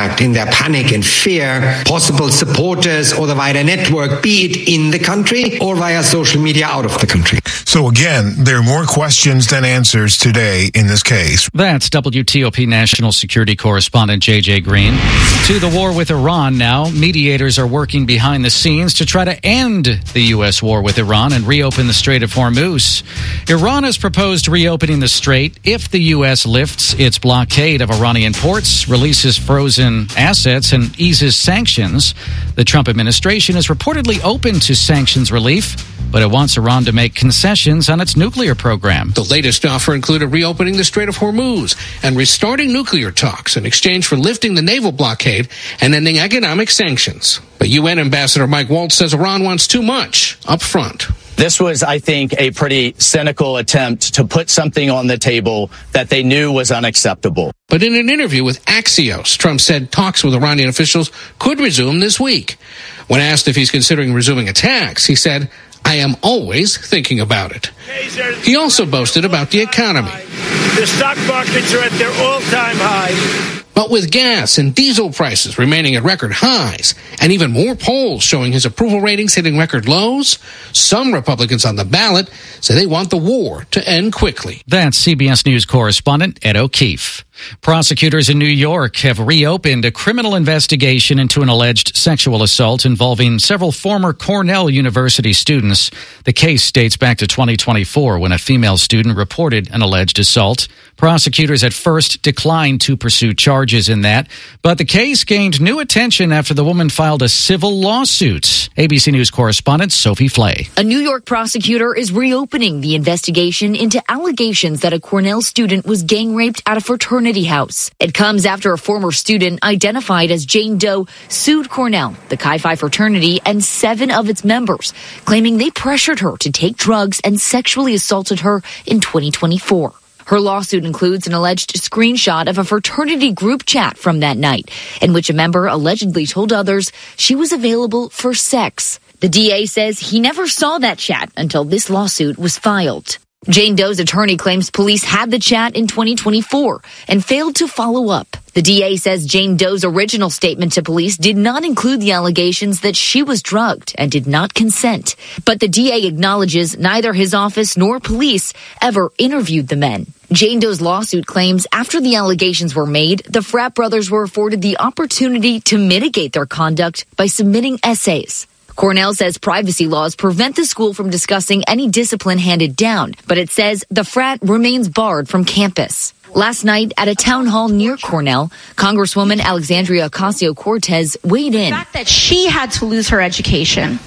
contact in their panic and fear possible supporters or the wider network, be it in the country or via social media out of the country. So again, there are more questions than answers today in this case. That's WTOP National Security Correspondent J.J. Green. To the war with Iran now. Mediators are working behind the scenes to try to end the U.S. war with Iran and reopen the Strait of Hormuz. Iran has proposed reopening the strait if the U.S. lifts its blockade of Iranian ports, releases frozen assets, and eases sanctions. The Trump administration is reportedly open to sanctions relief, but it wants Iran to make concessions on its nuclear program. The latest offer included reopening the Strait of Hormuz and restarting nuclear talks in exchange for lifting the naval blockade and ending economic sanctions. But UN Ambassador Mike Waltz says Iran wants too much up front. This was, I think, a pretty cynical attempt to put something on the table that they knew was unacceptable. But in an interview with Axios, Trump said talks with Iranian officials could resume this week. When asked if he's considering resuming attacks, he said, "I am always thinking about it." He also boasted about the economy. The stock markets are at their all-time high. But with gas and diesel prices remaining at record highs, and even more polls showing his approval ratings hitting record lows, some Republicans on the ballot say they want the war to end quickly. That's CBS News correspondent Ed O'Keefe. Prosecutors in New York have reopened a criminal investigation into an alleged sexual assault involving several former Cornell University students. The case dates back to 2024 when a female student reported an alleged assault. Prosecutors at first declined to pursue charges in that, but the case gained new attention after the woman filed a civil lawsuit. ABC News correspondent Sophie Flay. A New York prosecutor is reopening the investigation into allegations that a Cornell student was gang raped at a fraternity house. It comes after a former student identified as Jane Doe sued Cornell, the Chi Phi fraternity, and 7 of its members, claiming they pressured her to take drugs and sexually assaulted her in 2024. Her lawsuit includes an alleged screenshot of a fraternity group chat from that night, in which a member allegedly told others she was available for sex. The DA says he never saw that chat until this lawsuit was filed. Jane Doe's attorney claims police had the chat in 2024 and failed to follow up. The DA says Jane Doe's original statement to police did not include the allegations that she was drugged and did not consent. But the DA acknowledges neither his office nor police ever interviewed the men. Jane Doe's lawsuit claims after the allegations were made, the frat brothers were afforded the opportunity to mitigate their conduct by submitting essays. Cornell says privacy laws prevent the school from discussing any discipline handed down, but it says the frat remains barred from campus. Last night at a town hall near Cornell, Congresswoman Alexandria Ocasio-Cortez weighed in. The fact that she had to lose her education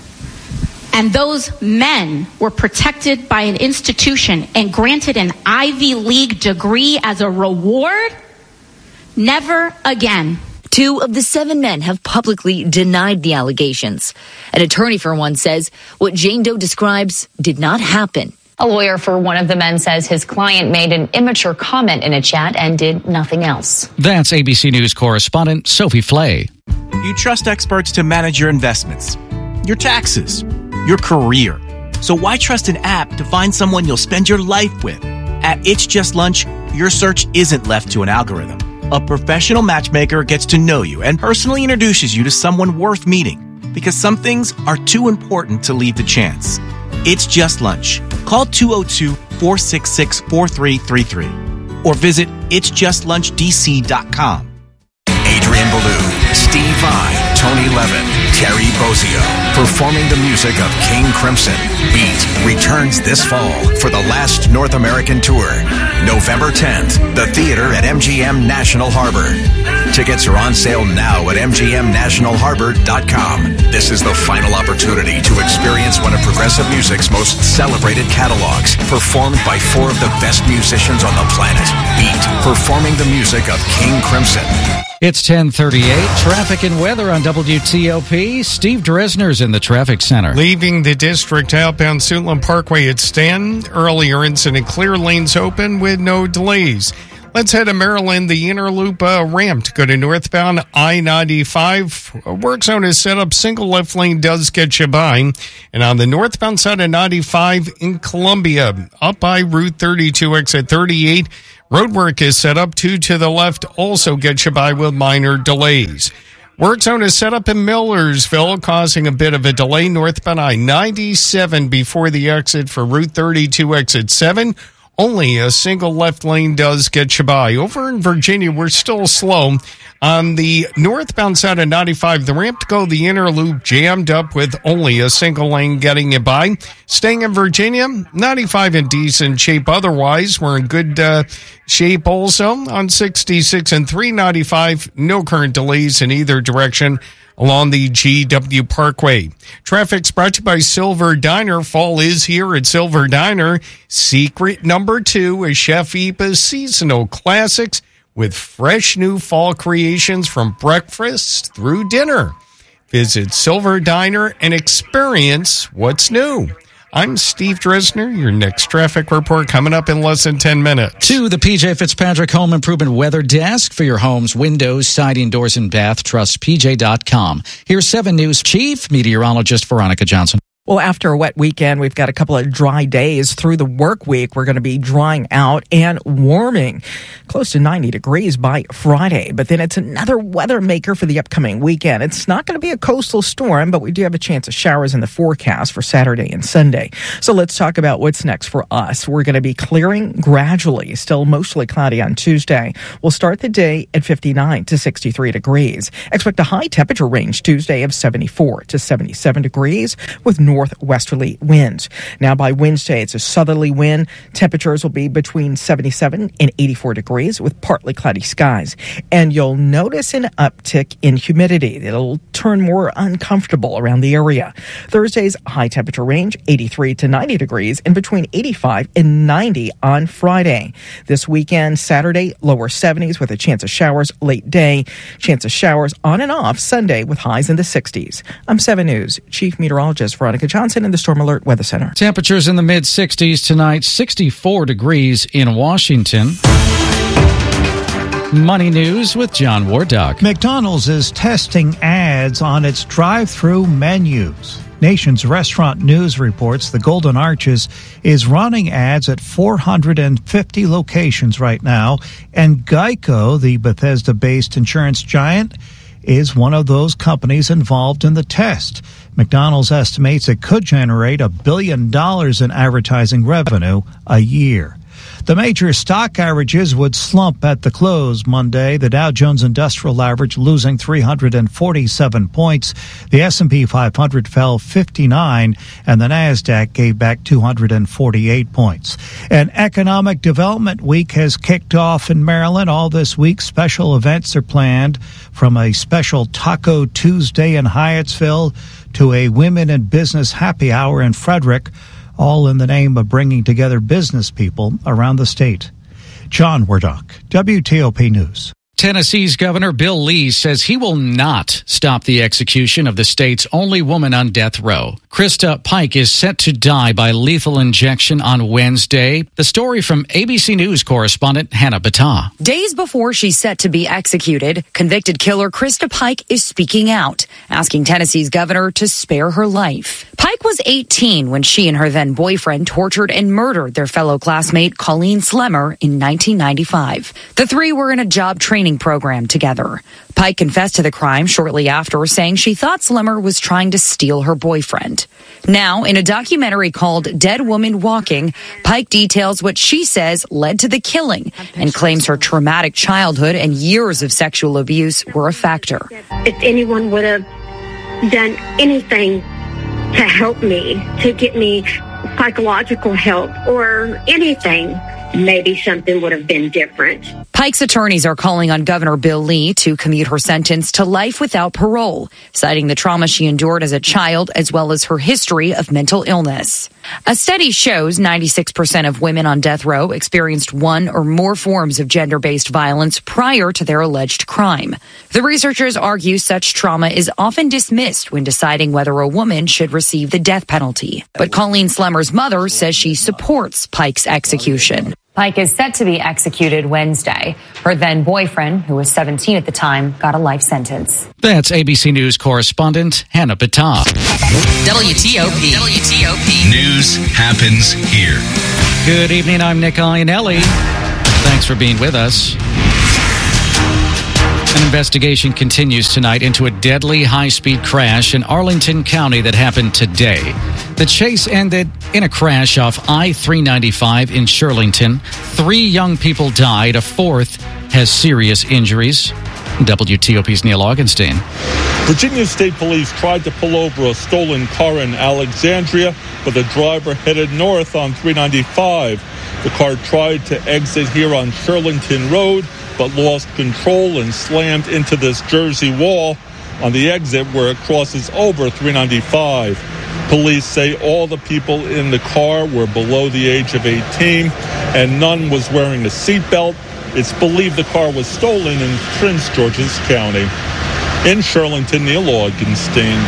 and those men were protected by an institution and granted an Ivy League degree as a reward, never again. 2 of the 7 men have publicly denied the allegations. An attorney for one says what Jane Doe describes did not happen. A lawyer for one of the men says his client made an immature comment in a chat and did nothing else. That's ABC News correspondent Sophie Flay. You trust experts to manage your investments, your taxes, your career. So why trust an app to find someone you'll spend your life with? At It's Just Lunch, your search isn't left to an algorithm. A professional matchmaker gets to know you and personally introduces you to someone worth meeting, because some things are too important to leave to chance. It's Just Lunch. Call 202-466-4333 or visit itsjustlunchdc.com. Adrian Ballou, Steve Vai, Tony Levin, Terry Bozzio, performing the music of King Crimson. Beat returns this fall for the last North American tour. November 10th, the theater at MGM National Harbor. Tickets are on sale now at mgmnationalharbor.com. This is the final opportunity to experience one of progressive music's most celebrated catalogs, performed by 4 of the best musicians on the planet. Beat, performing the music of King Crimson. It's 10:38. Traffic and weather on WTOP. Steve Dresner's in the traffic center. Leaving the district outbound Suitland Parkway at Stanton. Earlier incident clear, lanes open with no delays. Let's head to Maryland. The inner loop ramp to go to northbound I-95. Work zone is set up. Single left lane does get you by. And on the northbound side of 95 in Columbia, up by Route 32, exit 38, roadwork is set up. 2 to the left also gets you by with minor delays. Work zone is set up in Millersville, causing a bit of a delay northbound I-97 before the exit for Route 32, exit 7. Only a single left lane does get you by. Over in Virginia, we're still slow. On the northbound side of 95, the ramp to go the inner loop jammed up with only a single lane getting you by. Staying in Virginia, 95 in decent shape. Otherwise, we're in good shape also on 66 and 395. No current delays in either direction along the GW Parkway. Traffic's brought to you by Silver Diner. Fall is here at Silver Diner. Secret number 2 is Chef Epa's seasonal classics with fresh new fall creations from breakfast through dinner. Visit Silver Diner and experience what's new. I'm Steve Dresner. Your next traffic report coming up in less than 10 minutes. To the PJ Fitzpatrick Home Improvement Weather Desk for your home's windows, siding, doors, and bath. Trust PJ.com. Here's 7 News Chief Meteorologist Veronica Johnson. Well, after a wet weekend, we've got a couple of dry days through the work week. We're going to be drying out and warming close to 90 degrees by Friday. But then it's another weather maker for the upcoming weekend. It's not going to be a coastal storm, but we do have a chance of showers in the forecast for Saturday and Sunday. So let's talk about what's next for us. We're going to be clearing gradually, still mostly cloudy on Tuesday. We'll start the day at 59 to 63 degrees. Expect a high temperature range Tuesday of 74 to 77 degrees with northwesterly winds. Now by Wednesday, it's a southerly wind. Temperatures will be between 77 and 84 degrees with partly cloudy skies. And you'll notice an uptick in humidity. It'll turn more uncomfortable around the area. Thursday's high temperature range, 83 to 90 degrees, and between 85 and 90 on Friday. This weekend, Saturday, lower 70s with a chance of showers late day. Chance of showers on and off Sunday with highs in the 60s. I'm 7 News Chief Meteorologist Veronica Johnson in the Storm Alert Weather Center. Temperatures in the mid-60s tonight, 64 degrees in Washington. Money News with John Wardock. McDonald's is testing ads on its drive-through menus. Nation's Restaurant News reports the Golden Arches is running ads at 450 locations right now, and Geico, the Bethesda-based insurance giant, is one of those companies involved in the test. McDonald's estimates it could generate $1 billion in advertising revenue a year. The major stock averages would slump at the close Monday. The Dow Jones Industrial Average losing 347 points. The S&P 500 fell 59, and the Nasdaq gave back 248 points. An economic development week has kicked off in Maryland. All this week, special events are planned, from a special Taco Tuesday in Hyattsville to a Women in Business Happy Hour in Frederick, all in the name of bringing together business people around the state. John Wardock, WTOP News. Tennessee's Governor Bill Lee says he will not stop the execution of the state's only woman on death row. Krista Pike is set to die by lethal injection on Wednesday. The story from ABC News correspondent Hannah Battah. Days before she's set to be executed, convicted killer Krista Pike is speaking out, asking Tennessee's governor to spare her life. Pike was 18 when she and her then boyfriend tortured and murdered their fellow classmate Colleen Slemmer in 1995. The three were in a job training program together. Pike confessed to the crime shortly after, saying she thought Slemmer was trying to steal her boyfriend. Now, in a documentary called Dead Woman Walking, Pike details what she says led to the killing and claims her traumatic childhood and years of sexual abuse were a factor. If anyone would have done anything to help me, to get me psychological help or anything, maybe something would have been different. Pike's attorneys are calling on Governor Bill Lee to commute her sentence to life without parole, citing the trauma she endured as a child as well as her history of mental illness. A study shows 96% of women on death row experienced one or more forms of gender-based violence prior to their alleged crime. The researchers argue such trauma is often dismissed when deciding whether a woman should receive the death penalty. But Colleen Slemmer's mother says she supports Pike's execution. Pike is set to be executed Wednesday. Her then boyfriend, who was 17 at the time, got a life sentence. That's ABC News correspondent Hannah Battah. WTOP. News happens here. Good evening, I'm Nick Iannelli. Thanks for being with us. An investigation continues tonight into a deadly high-speed crash in Arlington County that happened today. The chase ended in a crash off I-395 in Shirlington. 3 young people died. A 4th has serious injuries. WTOP's Neil Augenstein. Virginia State Police tried to pull over a stolen car in Alexandria, but the driver headed north on 395. The car tried to exit here on Shirlington Road, but lost control and slammed into this Jersey wall on the exit where it crosses over 395. Police say all the people in the car were below the age of 18 and none was wearing a seatbelt. It's believed the car was stolen in Prince George's County. In Shirlington, Neil Augenstein,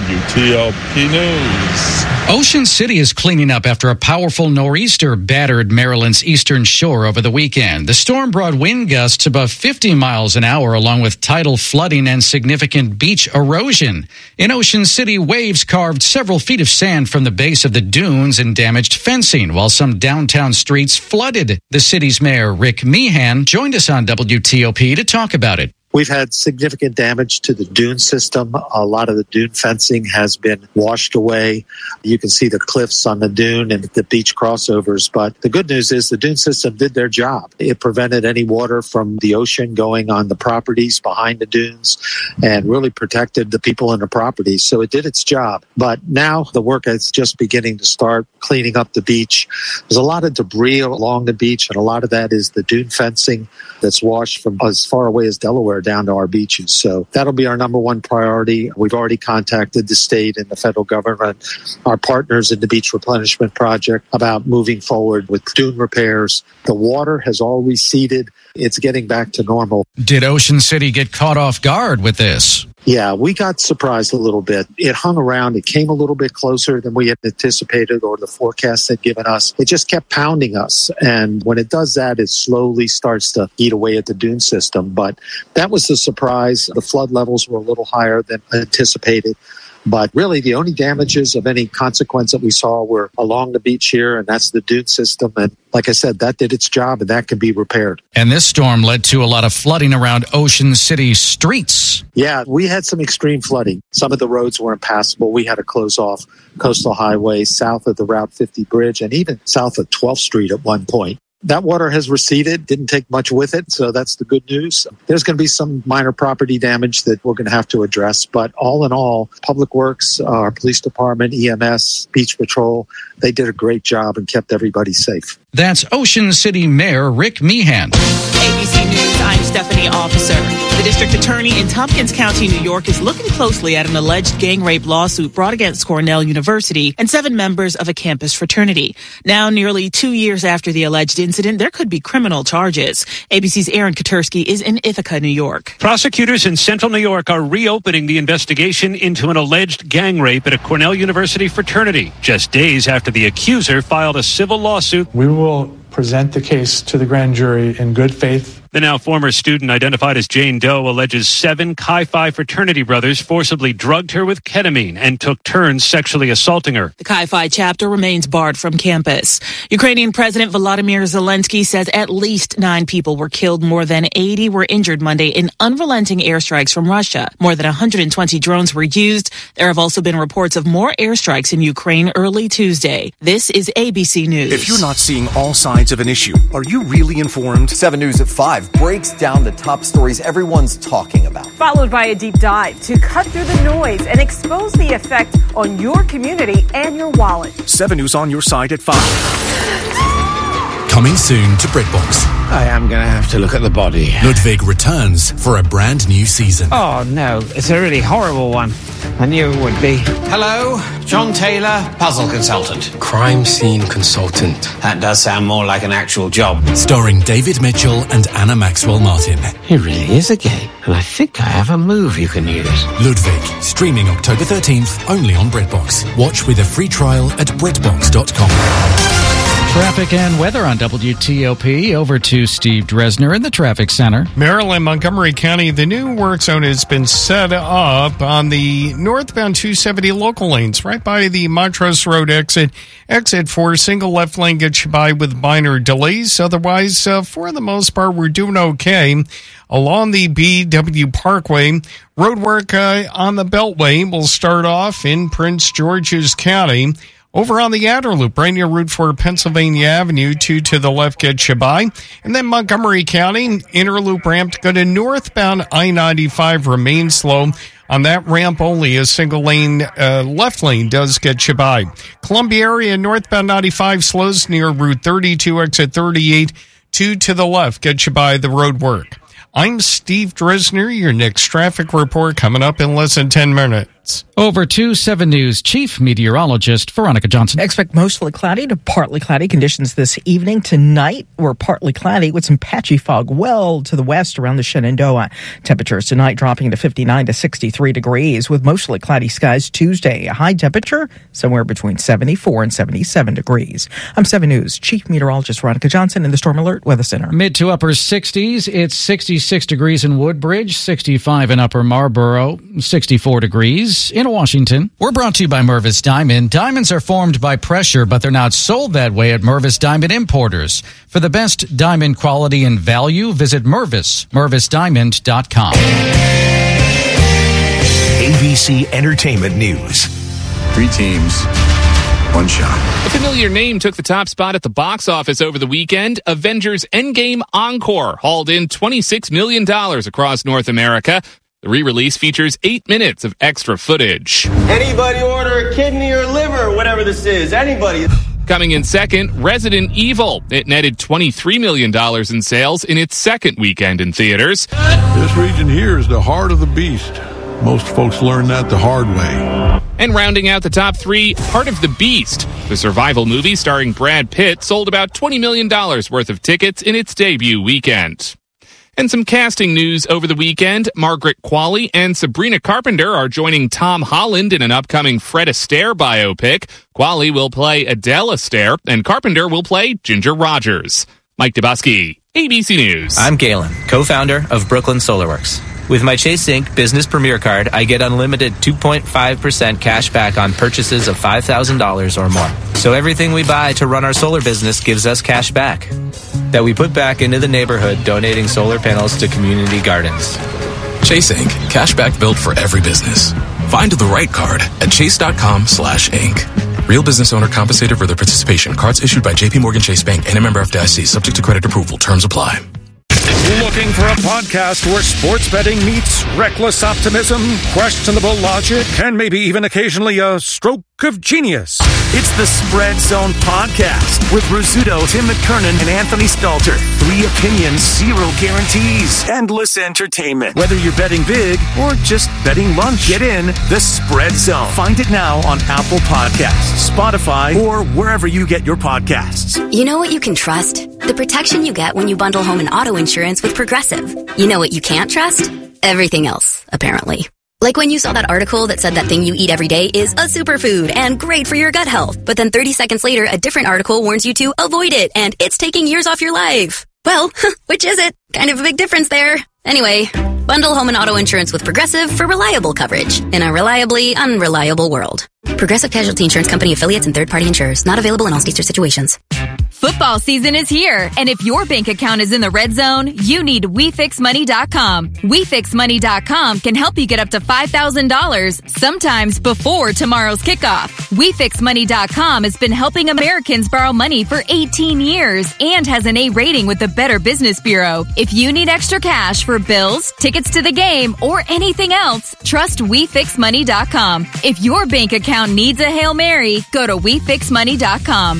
WTOP News. Ocean City is cleaning up after a powerful nor'easter battered Maryland's eastern shore over the weekend. The storm brought wind gusts above 50 miles an hour, along with tidal flooding and significant beach erosion. In Ocean City, waves carved several feet of sand from the base of the dunes and damaged fencing, while some downtown streets flooded. The city's mayor, Rick Meehan, joined us on WTOP to talk about it. We've had significant damage to the dune system. A lot of the dune fencing has been washed away. You can see the cliffs on the dune and the beach crossovers. But the good news is the dune system did their job. It prevented any water from the ocean going on the properties behind the dunes and really protected the people in the properties. So it did its job. But now the work is just beginning to start cleaning up the beach. There's a lot of debris along the beach, and a lot of that is the dune fencing that's washed from as far away as Delaware down to our beaches. So that'll be our number one priority. We've already contacted the state and the federal government, our partners in the Beach Replenishment Project, about moving forward with dune repairs. The water has all receded. It's getting back to normal. Did Ocean City get caught off guard with this? Yeah, we got surprised a little bit. It hung around. It came a little bit closer than we had anticipated or the forecast had given us. It just kept pounding us. And when it does that, it slowly starts to eat away at the dune system. But that was the surprise. The flood levels were a little higher than anticipated. But really, the only damages of any consequence that we saw were along the beach here, and that's the dune system. And like I said, that did its job, and that can be repaired. And this storm led to a lot of flooding around Ocean City streets. Yeah, we had some extreme flooding. Some of the roads were impassable. We had to close off Coastal Highway south of the Route 50 bridge and even south of 12th Street at one point. That water has receded, didn't take much with it, so that's the good news. There's going to be some minor property damage that we're going to have to address, but all in all, Public Works, our police department, EMS, Beach Patrol, they did a great job and kept everybody safe. That's Ocean City Mayor Rick Meehan. ABC News, I'm Stephanie Officer. The district attorney in Tompkins County, New York, is looking closely at an alleged gang rape lawsuit brought against Cornell University and 7 members of a campus fraternity. Now, nearly 2 years after the alleged incident, there could be criminal charges. ABC's Aaron Katersky is in Ithaca, New York. Prosecutors in central New York are reopening the investigation into an alleged gang rape at a Cornell University fraternity, just days after the accuser filed a civil lawsuit. We will present the case to the grand jury in good faith. The now former student, identified as Jane Doe, alleges 7 Chi Phi fraternity brothers forcibly drugged her with ketamine and took turns sexually assaulting her. The Chi Phi chapter remains barred from campus. Ukrainian President Volodymyr Zelensky says at least 9 people were killed, more than 80 were injured Monday in unrelenting airstrikes from Russia. More than 120 drones were used. There have also been reports of more airstrikes in Ukraine early Tuesday. This is ABC News. If you're not seeing all sides of an issue, are you really informed? 7 News at 5 breaks down the top stories everyone's talking about. Followed by a deep dive to cut through the noise and expose the effect on your community and your wallet. 7 News on your side at 5. Coming soon to BritBox. I am going to have to look at the body. Ludwig returns for a brand new season. Oh, no. It's a really horrible one. I knew it would be. Hello, John Taylor, puzzle consultant. Crime scene consultant. That does sound more like an actual job. Starring David Mitchell and Anna Maxwell Martin. He really is a game, and I think I have a move you can use. Ludwig, streaming October 13th, only on BritBox. Watch with a free trial at BritBox.com. Traffic and weather on WTOP. Over to Steve Dresner in the traffic center. Maryland, Montgomery County, the new work zone has been set up on the northbound 270 local lanes right by the Montrose Road exit. Exit 4, single left lane gets you by with minor delays. Otherwise, for the most part, we're doing okay. Along the BW Parkway, road work on the Beltway will start off in Prince George's County. Over on the outer loop, right near Route 4, Pennsylvania Avenue, 2 to the left gets you by. And then Montgomery County, inner loop ramp to go to northbound I-95 remains slow. On that ramp only, a single lane left lane does get you by. Columbia area, northbound 95 slows near Route 32, exit 38, 2 to the left gets you by the road work. I'm Steve Dresner. Your next traffic report coming up in less than 10 minutes. Over to 7 News Chief Meteorologist Veronica Johnson. Expect mostly cloudy to partly cloudy conditions this evening. Tonight, we're partly cloudy with some patchy fog well to the west around the Shenandoah. Temperatures tonight dropping to 59 to 63 degrees with mostly cloudy skies Tuesday. A high temperature somewhere between 74 and 77 degrees. I'm 7 News Chief Meteorologist Veronica Johnson in the Storm Alert Weather Center. Mid to upper 60s. It's 66 degrees in Woodbridge, 65 in Upper Marlboro, 64 degrees in Washington. We're brought to you by Mervis Diamond. Diamonds are formed by pressure, but they're not sold that way at Mervis Diamond Importers. For the best diamond quality and value, visit mervisdiamond.com. ABC Entertainment News. 3 teams, 1 shot. A familiar name took the top spot at the box office over the weekend. Avengers Endgame Encore hauled in $26 million across North America. The re-release features 8 minutes of extra footage. Anybody order a kidney or liver, whatever this is? Anybody. Coming in second, Resident Evil. It netted $23 million in sales in its second weekend in theaters. This region here is the heart of the beast. Most folks learn that the hard way. And rounding out the top 3, Heart of the Beast. The survival movie starring Brad Pitt sold about $20 million worth of tickets in its debut weekend. And some casting news over the weekend. Margaret Qualley and Sabrina Carpenter are joining Tom Holland in an upcoming Fred Astaire biopic. Qualley will play Adele Astaire, and Carpenter will play Ginger Rogers. Mike Dubosky, ABC News. I'm Galen, co-founder of Brooklyn SolarWorks. With my Chase Inc. Business Premier Card, I get unlimited 2.5% cash back on purchases of $5,000 or more. So everything we buy to run our solar business gives us cash back that we put back into the neighborhood, donating solar panels to community gardens. Chase Inc. Cashback built for every business. Find the right card at chase.com/Inc. Real business owner compensated for their participation. Cards issued by JP Morgan Chase Bank and a member FDIC. Subject to credit approval. Terms apply. Looking for a podcast where sports betting meets reckless optimism, questionable logic, and maybe even occasionally a stroke of genius? It's the Spread Zone Podcast with Rizzuto, Tim McKernan, and Anthony Stalter. 3 opinions, 0 guarantees. Endless entertainment. Whether you're betting big or just betting lunch, get in the Spread Zone. Find it now on Apple Podcasts, Spotify, or wherever you get your podcasts. You know what you can trust? The protection you get when you bundle home and auto insurance with Progressive. You know what you can't trust? Everything else, apparently. Like when you saw that article that said that thing you eat every day is a superfood and great for your gut health. But then 30 seconds later, a different article warns you to avoid it and it's taking years off your life. Well, which is it? Kind of a big difference there. Anyway, bundle home and auto insurance with Progressive for reliable coverage in a reliably unreliable world. Progressive Casualty Insurance Company affiliates and third-party insurers. Not available in all states or situations. Football season is here, and if your bank account is in the red zone, you need WeFixMoney.com. WeFixMoney.com can help you get up to $5,000, sometimes before tomorrow's kickoff. WeFixMoney.com has been helping Americans borrow money for 18 years and has an A rating with the Better Business Bureau. If you need extra cash for bills, tickets to the game, or anything else, trust WeFixMoney.com. If your bank account needs a Hail Mary, go to WeFixMoney.com.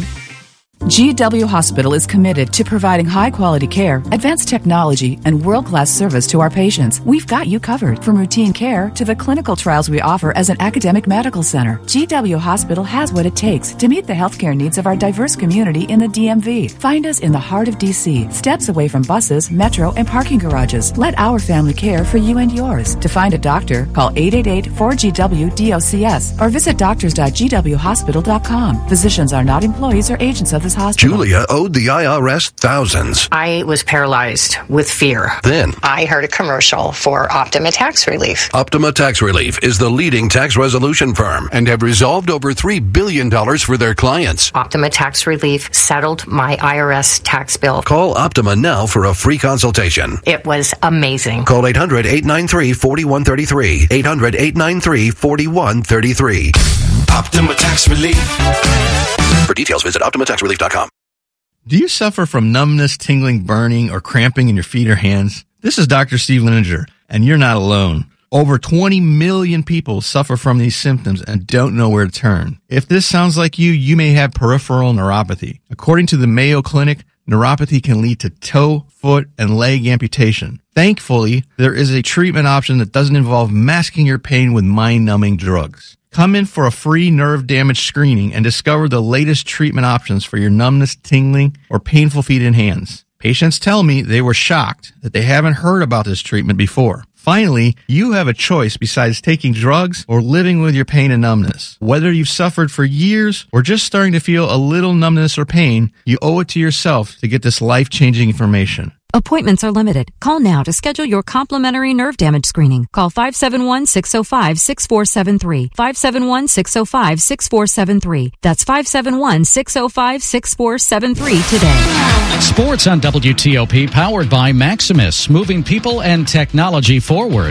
GW Hospital is committed to providing high-quality care, advanced technology, and world-class service to our patients. We've got you covered, from routine care to the clinical trials we offer as an academic medical center. GW Hospital has what it takes to meet the healthcare needs of our diverse community in the DMV. Find us in the heart of D.C., steps away from buses, metro, and parking garages. Let our family care for you and yours. To find a doctor, call 888-4GW-DOCS or visit doctors.gwhospital.com. Physicians are not employees or agents of this Hospital. Julia owed the IRS thousands. I was paralyzed with fear. Then I heard a commercial for Optima Tax Relief. Optima Tax Relief is the leading tax resolution firm and have resolved over $3 billion for their clients. Optima Tax Relief settled my IRS tax bill. Call Optima now for a free consultation. It was amazing. Call 800-893-4133. 800-893-4133. Optima Tax Relief. For details, visit OptimaTaxRelief.com. Do you suffer from numbness, tingling, burning, or cramping in your feet or hands? This is Dr. Steve Lininger, and you're not alone. Over 20 million people suffer from these symptoms and don't know where to turn. If this sounds like you may have peripheral neuropathy. According to the Mayo Clinic, neuropathy can lead to toe, foot, and leg amputation. Thankfully, there is a treatment option that doesn't involve masking your pain with mind-numbing drugs. Come in for a free nerve damage screening and discover the latest treatment options for your numbness, tingling, or painful feet and hands. Patients tell me they were shocked that they haven't heard about this treatment before. Finally, you have a choice besides taking drugs or living with your pain and numbness. Whether you've suffered for years or just starting to feel a little numbness or pain, you owe it to yourself to get this life-changing information. Appointments are limited. Call now to schedule your complimentary nerve damage screening. Call 571-605-6473. 571-605-6473. That's 571-605-6473 today. Sports on WTOP, powered by Maximus, moving people and technology forward.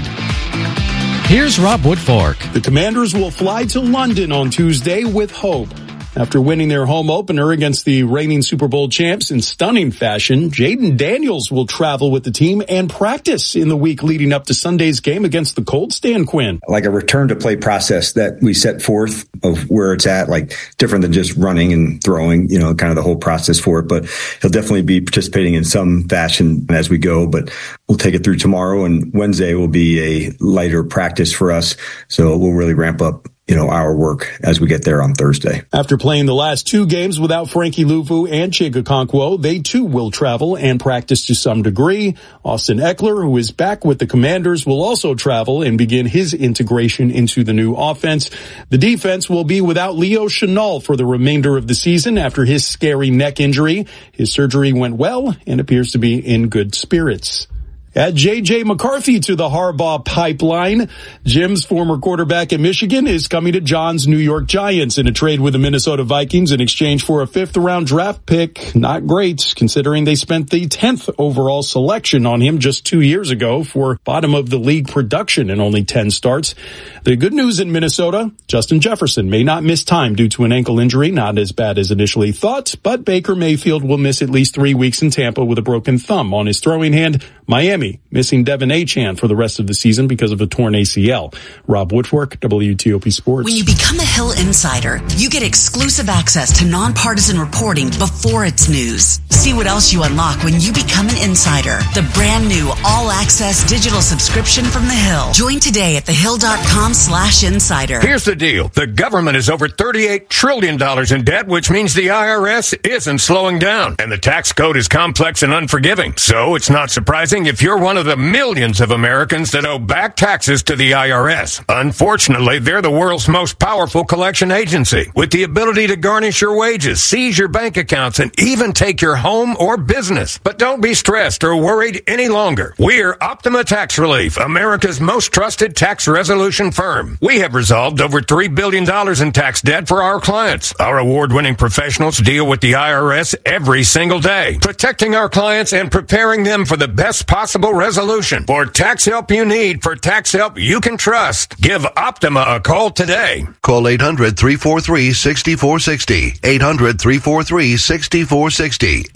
Here's Rob Woodfork. The Commanders will fly to London on Tuesday with hope. After winning their home opener against the reigning Super Bowl champs in stunning fashion, Jaden Daniels will travel with the team and practice in the week leading up to Sunday's game against the Colts. Dan Quinn. Like a return to play process that we set forth of where it's at, like different than just running and throwing, kind of the whole process for it. But he'll definitely be participating in some fashion as we go, but we'll take it through tomorrow, and Wednesday will be a lighter practice for us. So we'll really ramp up our work as we get there on Thursday. After playing the last two games without Frankie Luvu and Chig Okonkwo, they too will travel and practice to some degree. Austin Eckler, who is back with the Commanders, will also travel and begin his integration into the new offense. The defense will be without Leo Chenal for the remainder of the season after his scary neck injury. His surgery went well and appears to be in good spirits. Add J.J. McCarthy to the Harbaugh pipeline. Jim's former quarterback at Michigan is coming to John's New York Giants in a trade with the Minnesota Vikings in exchange for a fifth-round draft pick. Not great, considering they spent the 10th overall selection on him just 2 years ago for bottom-of-the-league production in only 10 starts. The good news in Minnesota, Justin Jefferson may not miss time due to an ankle injury, not as bad as initially thought, but Baker Mayfield will miss at least 3 weeks in Tampa with a broken thumb on his throwing hand. Miami missing Devin Achane for the rest of the season because of a torn ACL. Rob Woodfork, WTOP Sports. When you become a Hill Insider, you get exclusive access to nonpartisan reporting before it's news. See what else you unlock when you become an insider. The brand new all-access digital subscription from The Hill. Join today at thehill.com/insider. Here's the deal. The government is over $38 trillion in debt, which means the IRS isn't slowing down. And the tax code is complex and unforgiving. So it's not surprising if you're one of the millions of Americans that owe back taxes to the IRS. Unfortunately, they're the world's most powerful collection agency, with the ability to garnish your wages, seize your bank accounts, and even take your home or business. But don't be stressed or worried any longer. We're Optima Tax Relief, America's most trusted tax resolution firm. We have resolved over $3 billion in tax debt for our clients. Our award-winning professionals deal with the IRS every single day, protecting our clients and preparing them for the best possible resolution. For tax help you need, for tax help you can trust, give Optima a call today. Call 800-343-6460. 800-343-6460.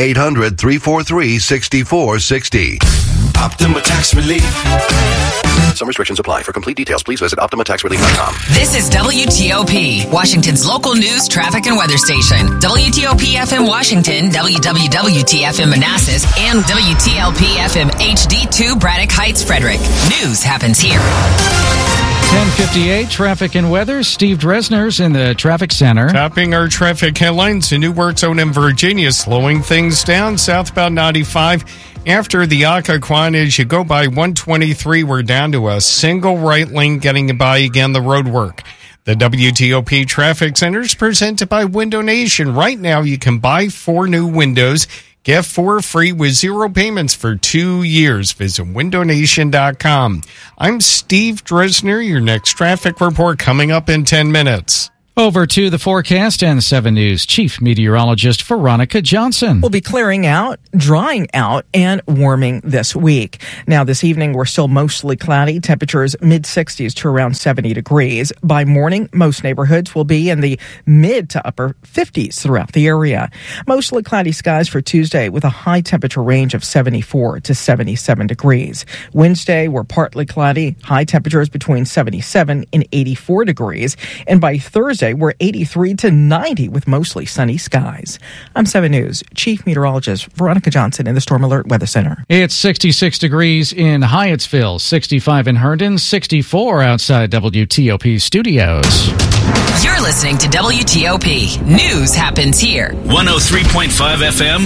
800-343-6460. Optima Tax Relief. Some restrictions apply. For complete details, please visit OptimaTaxRelief.com. This is WTOP, Washington's local news, traffic, and weather station. WTOP FM Washington, WWWT-FM Manassas, and WTLP FM HD2 Braddock Heights, Frederick. News happens here. 10:58, traffic and weather. Steve Dresner's in the traffic center. Topping our traffic headlines, a new work zone in Virginia slowing things down. Southbound 95 after the Occoquan, as you go by 123, we're down to a single right lane getting by again the road work. The WTOP Traffic Center is presented by Window Nation. Right now, you can buy 4 new windows, get 4 free with 0 payments for 2 years. Visit windownation.com. I'm Steve Dresner. Your next traffic report coming up in 10 minutes. Over to the forecast and 7 News Chief Meteorologist Veronica Johnson. We'll be clearing out, drying out, and warming this week. Now, this evening, we're still mostly cloudy. Temperatures mid-60s to around 70 degrees. By morning, most neighborhoods will be in the mid to upper 50s throughout the area. Mostly cloudy skies for Tuesday with a high temperature range of 74 to 77 degrees. Wednesday, we're partly cloudy. High temperatures between 77 and 84 degrees. And by Thursday, we're 83 to 90 with mostly sunny skies. I'm 7 News Chief Meteorologist Veronica Johnson in the Storm Alert Weather Center. It's 66 degrees in Hyattsville, 65 in Herndon, 64 outside WTOP studios. You're listening to WTOP. News happens here. 103.5 FM,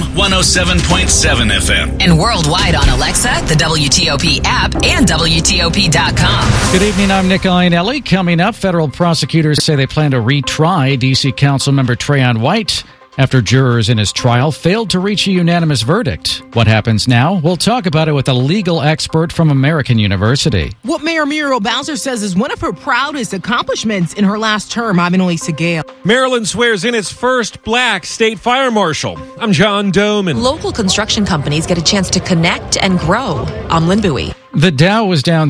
107.7 FM. And worldwide on Alexa, the WTOP app, and WTOP.com. Good evening, I'm Nick Iannelli. Coming up, federal prosecutors say they plan to retry D.C. Councilmember Trayon White after jurors in his trial failed to reach a unanimous verdict. What happens now? We'll talk about it with a legal expert from American University. What Mayor Muriel Bowser says is one of her proudest accomplishments in her last term. I'm Annalisa Gale. Maryland swears in its first black state fire marshal. I'm John Doman. Local construction companies get a chance to connect and grow. I'm Lynn Bowie. The Dow was down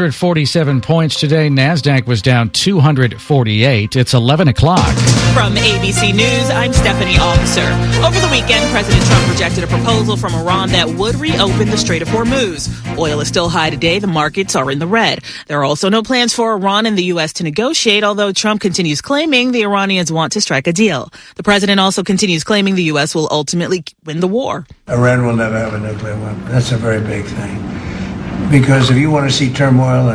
347 points today. NASDAQ was down 248. It's 11 o'clock. From ABC News, I'm Stephanie Officer. Over the weekend, President Trump rejected a proposal from Iran that would reopen the Strait of Hormuz. Oil is still high today. The markets are in the red. There are also no plans for Iran and the U.S. to negotiate, although Trump continues claiming the Iranians want to strike a deal. The president also continues claiming the U.S. will ultimately win the war. Iran will never have a nuclear weapon. That's a very big thing. Because if you want to see turmoil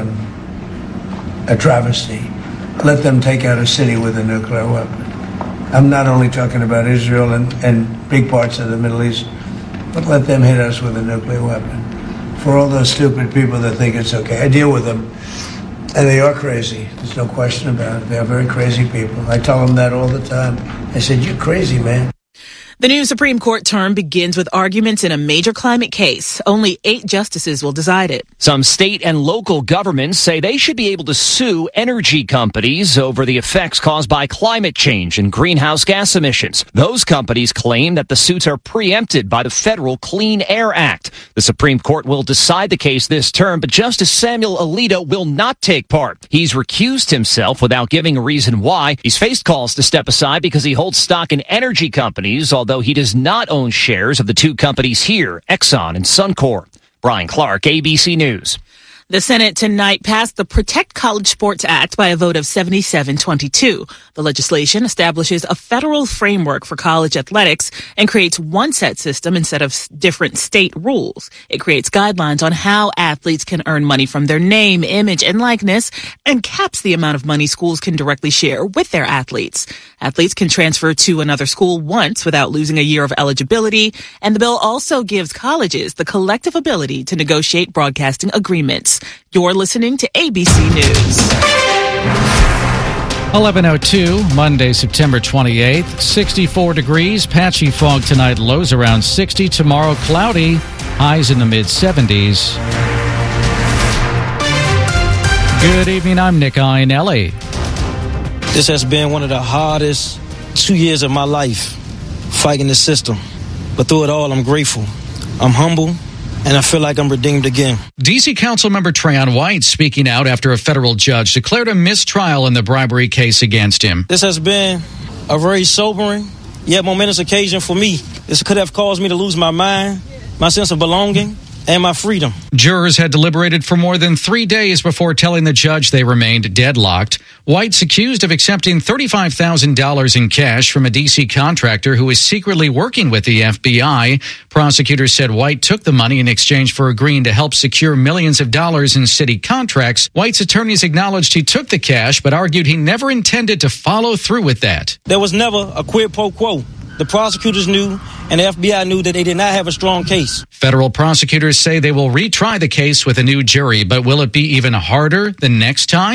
and a travesty, let them take out a city with a nuclear weapon. I'm not only talking about Israel and big parts of the Middle East, but let them hit us with a nuclear weapon. For all those stupid people that think it's okay, I deal with them, and they are crazy. There's no question about it. They are very crazy people. I tell them that all the time. I said, "You're crazy, man." The new Supreme Court term begins with arguments in a major climate case. Only 8 justices will decide it. Some state and local governments say they should be able to sue energy companies over the effects caused by climate change and greenhouse gas emissions. Those companies claim that the suits are preempted by the federal Clean Air Act. The Supreme Court will decide the case this term, but Justice Samuel Alito will not take part. He's recused himself without giving a reason why. He's faced calls to step aside because he holds stock in energy companies, although he does not own shares of the 2 companies here, Exxon and Suncor. Brian Clark, ABC News. The Senate tonight passed the Protect College Sports Act by a vote of 77-22. The legislation establishes a federal framework for college athletics and creates one set system instead of different state rules. It creates guidelines on how athletes can earn money from their name, image, and likeness, and caps the amount of money schools can directly share with their athletes. Athletes can transfer to another school once without losing a year of eligibility, and the bill also gives colleges the collective ability to negotiate broadcasting agreements. You're listening to ABC News. 11:02, Monday, September 28th, 64 degrees, patchy fog tonight, lows around 60. Tomorrow, cloudy, highs in the mid-70s. Good evening, I'm Nick Iannelli. This has been one of the hardest 2 years of my life, fighting the system. But through it all, I'm grateful. I'm humble. And I feel like I'm redeemed again. D.C. Councilmember Trayon White speaking out after a federal judge declared a mistrial in the bribery case against him. This has been a very sobering, yet momentous occasion for me. This could have caused me to lose my mind, my sense of belonging, and my freedom. Jurors had deliberated for more than 3 days before telling the judge they remained deadlocked. White's accused of accepting $35,000 in cash from a D.C. contractor who is secretly working with the FBI. Prosecutors said White took the money in exchange for agreeing to help secure millions of dollars in city contracts. White's attorneys acknowledged he took the cash, but argued he never intended to follow through with that. There was never a quid pro quo. The prosecutors knew and the FBI knew that they did not have a strong case. Federal prosecutors say they will retry the case with a new jury, but will it be even harder the next time?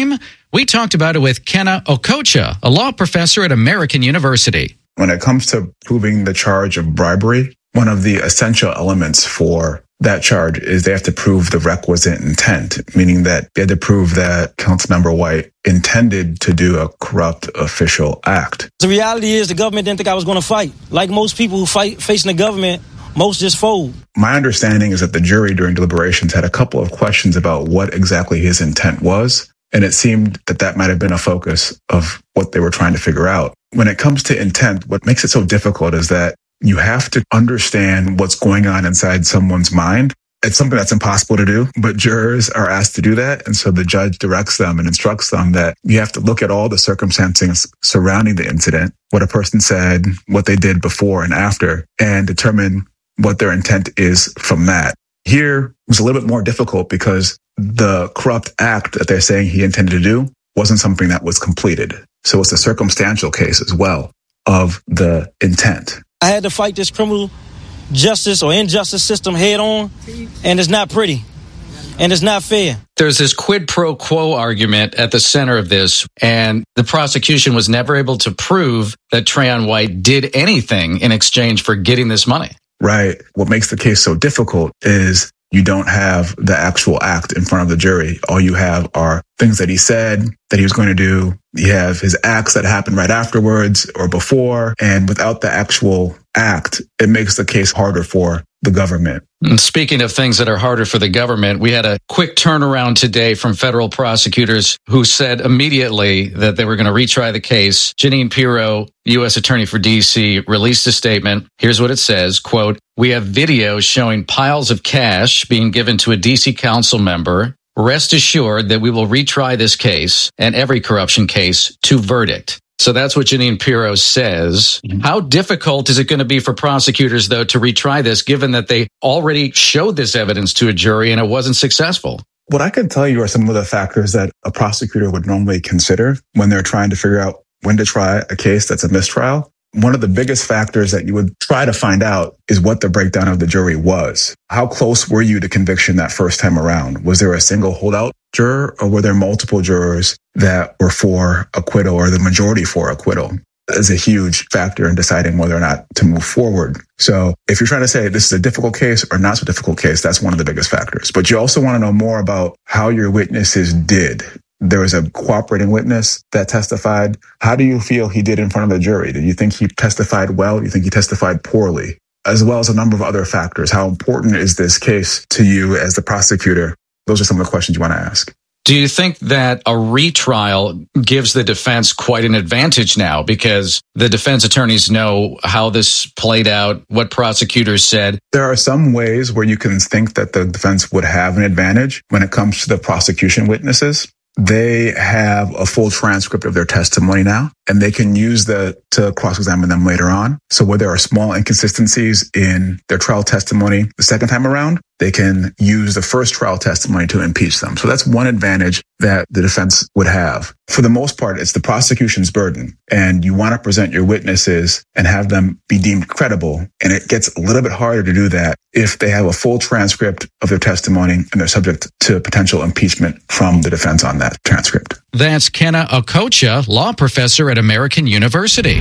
We talked about it with Kenna Okocha, a law professor at American University. When it comes to proving the charge of bribery, one of the essential elements for that charge is they have to prove the requisite intent, meaning that they had to prove that Councilmember White intended to do a corrupt official act. The reality is the government didn't think I was going to fight. Like most people who fight facing the government, most just fold. My understanding is that the jury during deliberations had a couple of questions about what exactly his intent was, and it seemed that that might have been a focus of what they were trying to figure out. When it comes to intent, what makes it so difficult is that you have to understand what's going on inside someone's mind. It's something that's impossible to do, but jurors are asked to do that. And so the judge directs them and instructs them that you have to look at all the circumstances surrounding the incident, what a person said, what they did before and after, and determine what their intent is from that. Here it was a little bit more difficult because the corrupt act that they're saying he intended to do wasn't something that was completed. So it's a circumstantial case as well of the intent. I had to fight this criminal justice or injustice system head on, and it's not pretty, and it's not fair. There's this quid pro quo argument at the center of this, and the prosecution was never able to prove that Trayon White did anything in exchange for getting this money. Right. What makes the case so difficult is you don't have the actual act in front of the jury. All you have are things that he said that he was going to do. You have his acts that happened right afterwards or before. And without the actual act, it makes the case harder for the government. And speaking of things that are harder for the government, we had a quick turnaround today from federal prosecutors who said immediately that they were going to retry the case. Jeanine Pirro, U.S. Attorney for D.C., released a statement. Here's what it says, quote, "We have videos showing piles of cash being given to a D.C. council member. Rest assured that we will retry this case and every corruption case to verdict." So that's what Jeanine Pirro says. How difficult is it going to be for prosecutors, though, to retry this, given that they already showed this evidence to a jury and it wasn't successful? What I can tell you are some of the factors that a prosecutor would normally consider when they're trying to figure out when to try a case that's a mistrial. One of the biggest factors that you would try to find out is what the breakdown of the jury was. How close were you to conviction that first time around? Was there a single holdout juror, or were there multiple jurors that were for acquittal or the majority for acquittal? That is a huge factor in deciding whether or not to move forward. So if you're trying to say this is a difficult case or not so difficult case, that's one of the biggest factors. But you also want to know more about how your witnesses did. There was a cooperating witness that testified. How do you feel he did in front of the jury? Do you think he testified well? Do you think he testified poorly? As well as a number of other factors. How important is this case to you as the prosecutor? Those are some of the questions you want to ask. Do you think that a retrial gives the defense quite an advantage now because the defense attorneys know how this played out, what prosecutors said? There are some ways where you can think that the defense would have an advantage when it comes to the prosecution witnesses. They have a full transcript of their testimony now, and they can use that to cross-examine them later on. So where there are small inconsistencies in their trial testimony the second time around, they can use the first trial testimony to impeach them. So that's one advantage that the defense would have. For the most part, it's the prosecution's burden, and you want to present your witnesses and have them be deemed credible. And it gets a little bit harder to do that if they have a full transcript of their testimony and they're subject to potential impeachment from the defense on that transcript. That's Kenna Okocha, law professor at American University.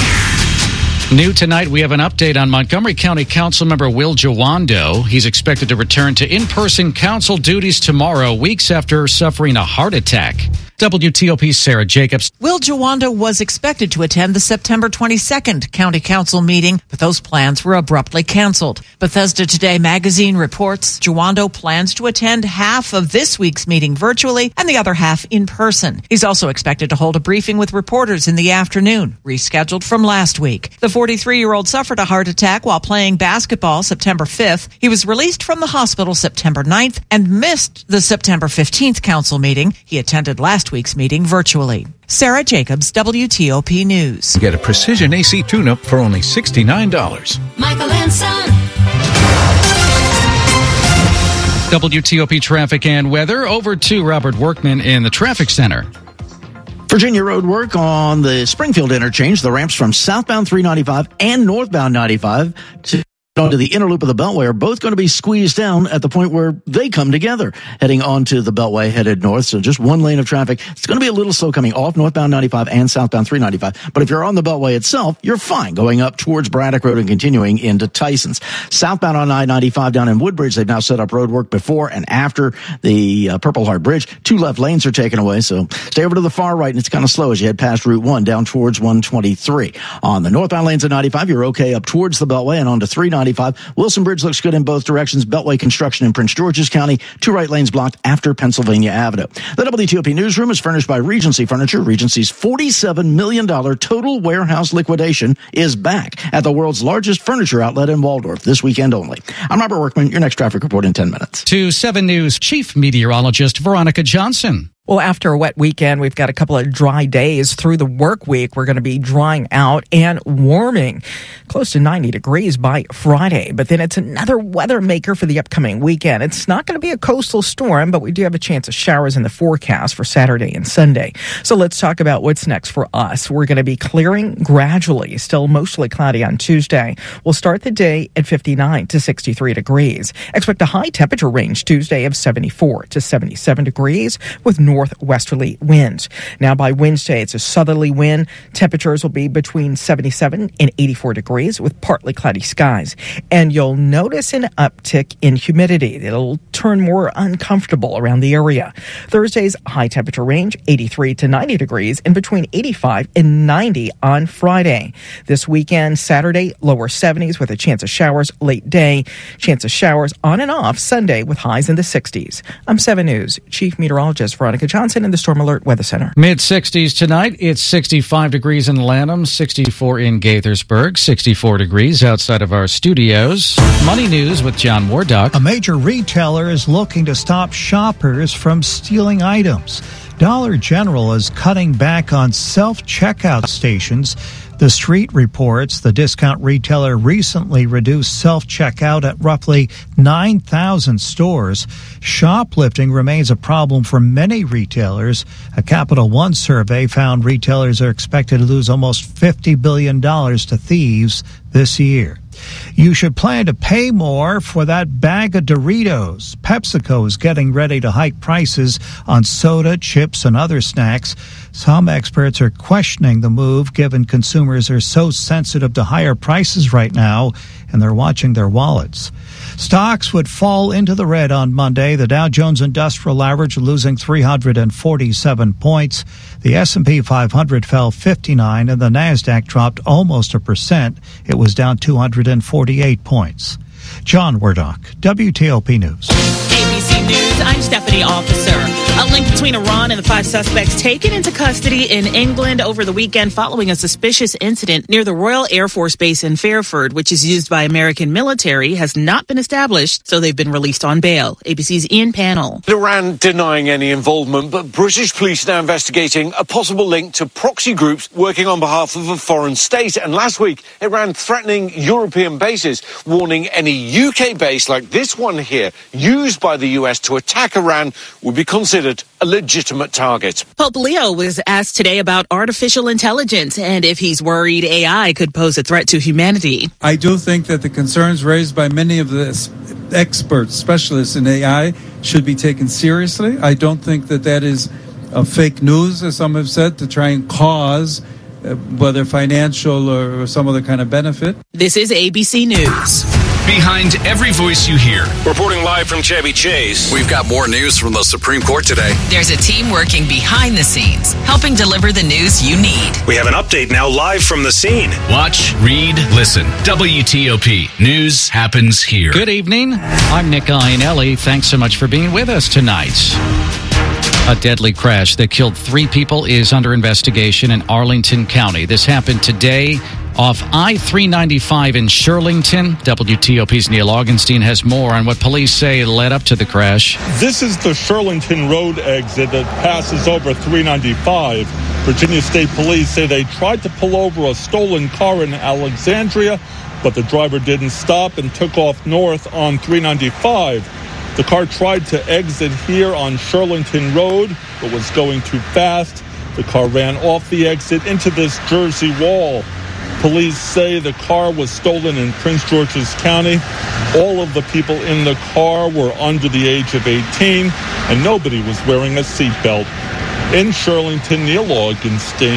New tonight, we have an update on Montgomery County Councilmember Will Jawando. He's expected to return to in-person council duties tomorrow, weeks after suffering a heart attack. WTOP's Sarah Jacobs. Will Jawando was expected to attend the September 22nd County Council meeting, but those plans were abruptly canceled. Bethesda Today magazine reports Jawando plans to attend half of this week's meeting virtually and the other half in person. He's also expected to hold a briefing with reporters in the afternoon, rescheduled from last week. The 43-year-old suffered a heart attack while playing basketball September 5th. He was released from the hospital September 9th and missed the September 15th council meeting. He attended last week's meeting virtually. Sarah Jacobs, WTOP News. Get a precision AC tune-up for only $69. Michael and Son. WTOP traffic and weather. Over to Robert Workman in the traffic center. Virginia road work on the Springfield interchange. The ramps from southbound 395 and northbound 95 to onto the inner loop of the Beltway are both going to be squeezed down at the point where they come together, heading onto the Beltway headed north. So just one lane of traffic. It's going to be a little slow coming off northbound 95 and southbound 395. But if you're on the Beltway itself, you're fine going up towards Braddock Road and continuing into Tysons. Southbound on I-95 down in Woodbridge, they've now set up road work before and after the Purple Heart Bridge. 2 left lanes are taken away. So stay over to the far right, and it's kind of slow as you head past Route 1 down towards 123. On the northbound lanes of 95, you're okay up towards the Beltway and onto 395. Wilson Bridge looks good in both directions. Beltway construction in Prince George's County. 2 right lanes blocked after Pennsylvania Avenue. The WTOP newsroom is furnished by Regency Furniture. Regency's $47 million total warehouse liquidation is back at the world's largest furniture outlet in Waldorf this weekend only. I'm Robert Workman. Your next traffic report in 10 minutes. To 7 News Chief Meteorologist Veronica Johnson. Well, after a wet weekend, we've got a couple of dry days through the work week. We're going to be drying out and warming close to 90 degrees by Friday. But then it's another weather maker for the upcoming weekend. It's not going to be a coastal storm, but we do have a chance of showers in the forecast for Saturday and Sunday. So let's talk about what's next for us. We're going to be clearing gradually, still mostly cloudy on Tuesday. We'll start the day at 59 to 63 degrees. Expect a high temperature range Tuesday of 74 to 77 degrees with northwesterly winds. Now by Wednesday, it's a southerly wind. Temperatures will be between 77 and 84 degrees with partly cloudy skies. And you'll notice an uptick in humidity. It'll turn more uncomfortable around the area. Thursday's high temperature range, 83 to 90 degrees, and between 85 and 90 on Friday. This weekend, Saturday, lower 70s with a chance of showers late day. Chance of showers on and off Sunday with highs in the 60s. I'm 7 News Chief Meteorologist Veronica Johnson in the Storm Alert Weather Center. Mid-60s tonight. It's 65 degrees in Lanham, 64 in Gaithersburg, 64 degrees outside of our studios. Money News with John Wardock. A major retailer is looking to stop shoppers from stealing items. Dollar General is cutting back on self-checkout stations. The Street reports the discount retailer recently reduced self-checkout at roughly 9,000 stores. Shoplifting remains a problem for many retailers. A Capital One survey found retailers are expected to lose almost $50 billion to thieves this year. You should plan to pay more for that bag of Doritos. PepsiCo is getting ready to hike prices on soda, chips, and other snacks. Some experts are questioning the move given consumers are so sensitive to higher prices right now and they're watching their wallets. Stocks would fall into the red on Monday. The Dow Jones Industrial Average losing 347 points. The S&P 500 fell 59 and the Nasdaq dropped almost 1%. It was down 248 points. John Wardock, WTOP News. ABC News, I'm Stephanie Officer. A link between Iran and the 5 suspects taken into custody in England over the weekend following a suspicious incident near the Royal Air Force Base in Fairford, which is used by American military, has not been established, so they've been released on bail. ABC's Ian Pannell. Iran denying any involvement, but British police now investigating a possible link to proxy groups working on behalf of a foreign state. And last week, Iran threatening European bases, warning any UK base like this one here, used by the US to attack Iran, would be considered a legitimate target. Pope Leo was asked today about artificial intelligence and if he's worried AI could pose a threat to humanity. I do think that the concerns raised by many of the experts, specialists in AI, should be taken seriously. I don't think that that is fake news, as some have said, to try and cause whether financial or some other kind of benefit. This is ABC News. Behind every voice you hear. Reporting live from Chevy Chase. We've got more news from the Supreme Court today. There's a team working behind the scenes, helping deliver the news you need. We have an update now live from the scene. Watch, read, listen. WTOP. News happens here. Good evening. I'm Nick Iannelli. Thanks so much for being with us tonight. A deadly crash that killed 3 people is under investigation in Arlington County. This happened today off I-395 in Shirlington. WTOP's Neil Augenstein has more on what police say led up to the crash. This is the Shirlington Road exit that passes over 395. Virginia State Police say they tried to pull over a stolen car in Alexandria, but the driver didn't stop and took off north on 395. The car tried to exit here on Shirlington Road, but was going too fast. The car ran off the exit into this Jersey wall. Police say the car was stolen in Prince George's County. All of the people in the car were under the age of 18, and nobody was wearing a seatbelt. In Shirlington, Neil Augenstein,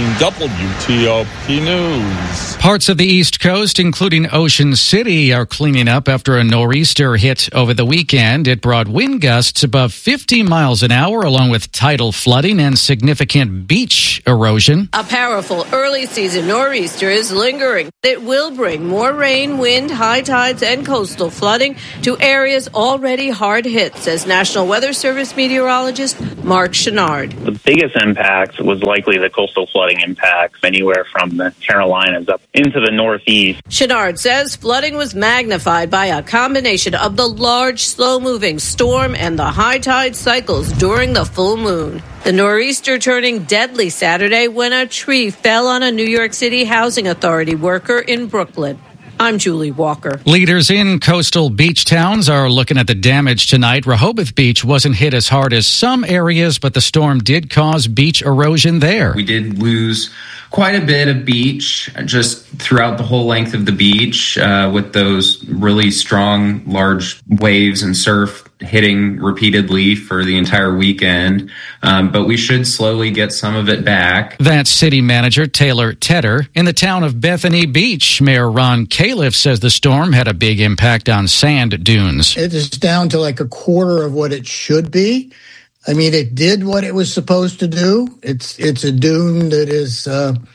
WTOP News. Parts of the East Coast, including Ocean City, are cleaning up after a nor'easter hit over the weekend. It brought wind gusts above 50 miles an hour, along with tidal flooding and significant beach erosion. A powerful early-season nor'easter is lingering. It will bring more rain, wind, high tides, and coastal flooding to areas already hard hit, says National Weather Service meteorologist Mark Chenard. The biggest impact was likely the coastal flooding impacts anywhere from the Carolinas up into the Northeast. Chenard says flooding was magnified by a combination of the large, slow-moving storm and the high tide cycles during the full moon. The nor'easter turning deadly Saturday when a tree fell on a New York City Housing Authority worker in Brooklyn. I'm Julie Walker. Leaders in coastal beach towns are looking at the damage tonight. Rehoboth Beach wasn't hit as hard as some areas, but the storm did cause beach erosion there. We did lose quite a bit of beach just throughout the whole length of the beach with those really strong, large waves and surf hitting repeatedly for the entire weekend. But we should slowly get some of it back. That's city manager Taylor Tedder. In the town of Bethany Beach, Mayor Ron Califf says the storm had a big impact on sand dunes. It is down to like a quarter of what it should be. I mean, it did what it was supposed to do. It's a dune that is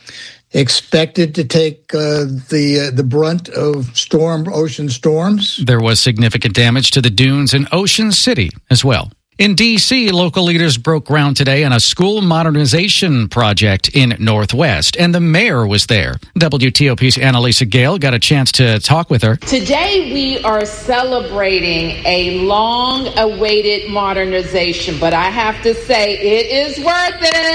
expected to take the brunt of ocean storms. There was significant damage to the dunes in Ocean City as well. In D.C., local leaders broke ground today on a school modernization project in Northwest, and the mayor was there. WTOP's Annalisa Gale got a chance to talk with her. Today, we are celebrating a long-awaited modernization, but I have to say, it is worth